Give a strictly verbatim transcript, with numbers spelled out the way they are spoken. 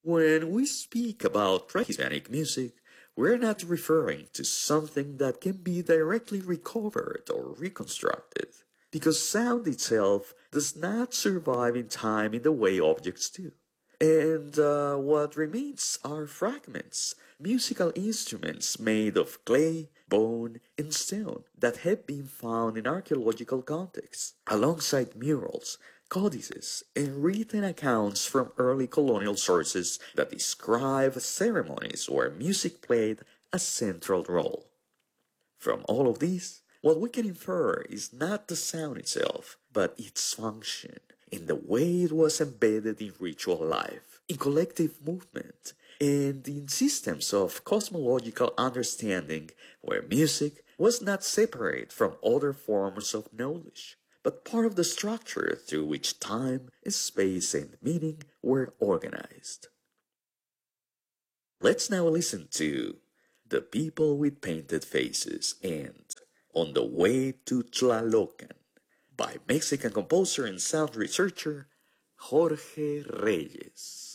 When we speak about pre-Hispanic music, we're not referring to something that can be directly recovered or reconstructed, because sound itself does not survive in time in the way objects do. And uh, what remains are fragments, musical instruments made of clay, bone, and stone that have been found in archaeological contexts, alongside murals, codices, and written accounts from early colonial sources that describe ceremonies where music played a central role. From all of this, what we can infer is not the sound itself, but its function, in the way it was embedded in ritual life, in collective movement, and in systems of cosmological understanding where music was not separate from other forms of knowledge, but part of the structure through which time, space, and meaning were organized. Let's now listen to The People with Painted Faces and On the Way to Tlalocan by Mexican composer and sound researcher Jorge Reyes.